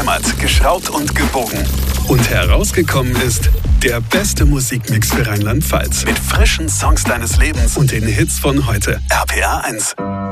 gehämmert, geschraubt und gebogen. Und herausgekommen ist der beste Musikmix für Rheinland-Pfalz. Mit frischen Songs deines Lebens und den Hits von heute. RPA 1.